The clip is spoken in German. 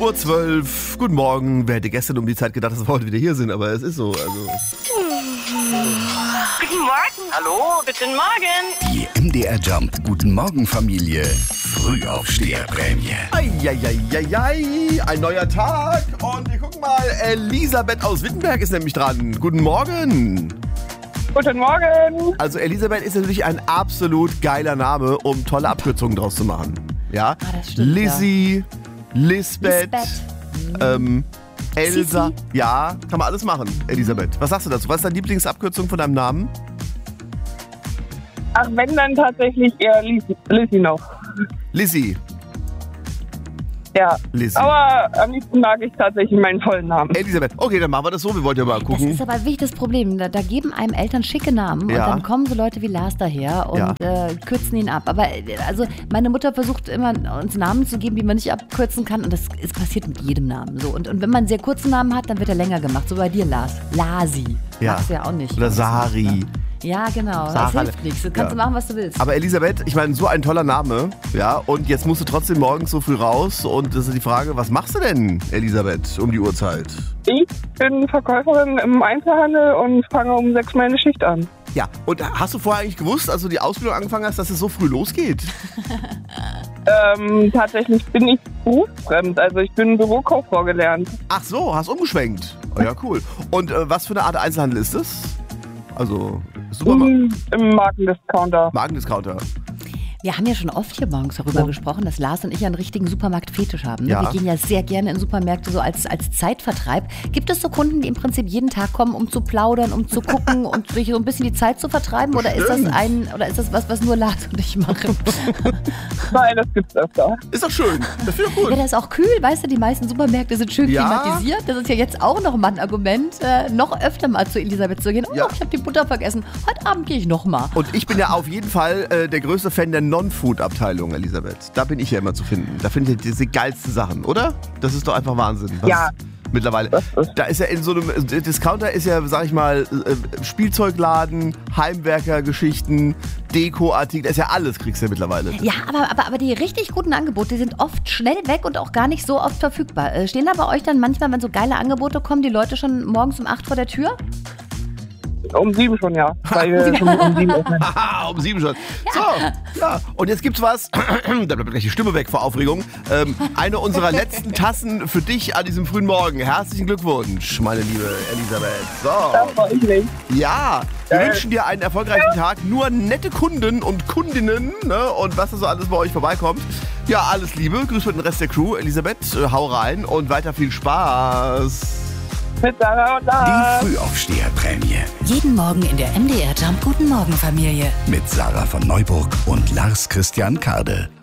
5:12 Uhr. Guten Morgen. Wer hätte gestern um die Zeit gedacht, dass wir heute wieder hier sind, aber es ist so. Guten Morgen. Hallo, guten Morgen. Die MDR Jump Guten Morgen Familie Frühaufsteherprämie. Eieieiei, ein neuer Tag. Und wir gucken mal, Elisabeth aus Wittenberg ist nämlich dran. Guten Morgen. Guten Morgen. Also Elisabeth ist natürlich ein absolut geiler Name, um tolle Abkürzungen draus zu machen. Ja, das stimmt, Lizzie, Lisbeth, Elsa. Sissi. Ja, kann man alles machen, Elisabeth. Was sagst du dazu? Was ist deine Lieblingsabkürzung von deinem Namen? Ach, wenn dann tatsächlich eher Lizzie noch. Lizzie. Ja. Lizzie. Aber am liebsten mag ich tatsächlich meinen vollen Namen. Elisabeth. Okay, dann machen wir das so. Wir wollten ja mal Das gucken. ist aber wirklich das Problem. Da geben einem Eltern schicke Namen Ja. und dann kommen so Leute wie Lars daher und kürzen ihn ab. Aber also meine Mutter versucht immer, uns Namen zu geben, die man nicht abkürzen kann. Und das passiert mit jedem Namen so. Und wenn man einen sehr kurzen Namen hat, dann wird er länger gemacht. So bei dir, Lars. Lasi. Ja. Magst du ja auch nicht. Oder Sari. Ja, genau. Sarah. Das hilft nichts. Du kannst Ja. machen, was du willst. Aber Elisabeth, ich meine, so ein toller Name. Ja, und jetzt musst du trotzdem morgens so früh raus. Und das ist die Frage, was machst du denn, Elisabeth, um die Uhrzeit? Ich bin Verkäuferin im Einzelhandel und fange um 6 meine Schicht an. Ja, und hast du vorher eigentlich gewusst, als du die Ausbildung angefangen hast, dass es so früh losgeht? Tatsächlich bin ich berufsfremd. Also ich bin Bürokauffrau gelernt. Ach so, hast umgeschwenkt. Oh, ja, cool. Und was für eine Art Einzelhandel ist das? Also, Supermarkt, Im Markendiscounter. Markendiscounter. Wir haben ja schon oft hier morgens darüber gesprochen, dass Lars und ich einen richtigen Supermarktfetisch haben. Ne? Ja. Wir gehen ja sehr gerne in Supermärkte so als Zeitvertreib. Gibt es so Kunden, die im Prinzip jeden Tag kommen, um zu plaudern, um zu gucken und sich so ein bisschen die Zeit zu vertreiben? Oder ist das was nur Lars und ich machen? Nein, das gibt's öfter. Ist doch schön. Das finde ich gut. Ja, das ist auch kühl, weißt du, die meisten Supermärkte sind schön Ja. klimatisiert. Das ist ja jetzt auch noch mal ein Argument, noch öfter mal zu Elisabeth zu gehen. Oh, Ja. ich habe die Butter vergessen. Heute Abend gehe ich noch mal. Und ich bin ja auf jeden Fall der größte Fan der Non-Food-Abteilung, Elisabeth. Da bin ich ja immer zu finden. Da finde ich diese geilsten Sachen, oder? Das ist doch einfach Wahnsinn. Was Ja. Mittlerweile. Da ist ja in so einem Discounter ist ja, sag ich mal, Spielzeugladen, Heimwerkergeschichten, Dekoartikel, da ist ja alles, kriegst du ja mittlerweile. Ja, aber die richtig guten Angebote, die sind oft schnell weg und auch gar nicht so oft verfügbar. Stehen da bei euch dann manchmal, wenn so geile Angebote kommen, die Leute schon morgens um 8 vor der Tür? Um 7 schon, ja. Weil wir schon um 7 öffnen. Haha, um 7 schon. So, ja. Und jetzt gibt's was, da bleibt gleich die Stimme weg vor Aufregung. Eine unserer letzten Tassen für dich an diesem frühen Morgen. Herzlichen Glückwunsch, meine liebe Elisabeth. Das So. freue ich mich. Ja, wir wünschen dir einen erfolgreichen Tag. Nur nette Kunden und Kundinnen, ne? Und was da so alles bei euch vorbeikommt. Ja, alles Liebe. Grüß mit dem Rest der Crew. Elisabeth, hau rein und weiter viel Spaß. Mit Sarah und Lars. Die Frühaufsteherprämie Jeden Morgen in der MDR Jump Guten Morgen Familie. mit Sarah von Neuburg und Lars Christian Kade.